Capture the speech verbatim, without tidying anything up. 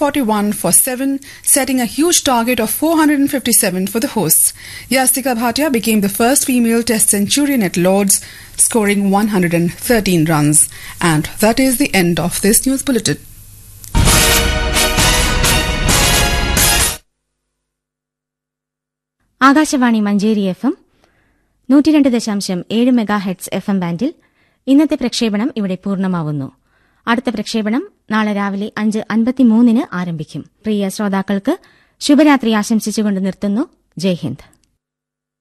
forty-one for seven, setting a huge target of four hundred fifty-seven for the hosts. Yastika Bhatia became the first female Test centurion at Lord's, scoring one hundred thirteen runs. And that is the end of this news bulletin. Akashvani Manjeri F M നൂറ്റി രണ്ട് ദശാംശം ഏഴ് mega heads F M ബാൻഡിൽ ഇന്നത്തെ പ്രക്ഷേപണം ഇവിടെ പൂർണ്ണമാവുന്നു. അടുത്ത പ്രക്ഷേപണം നാളെ രാവിലെ അഞ്ച് അൻപത്തിമൂന്നിന് ആരംഭിക്കും. പ്രിയ ശ്രോതാക്കൾക്ക് ശുഭരാത്രി ആശംസിച്ചുകൊണ്ട് നിർത്തുന്നു. ജയ് ഹിന്ദ്.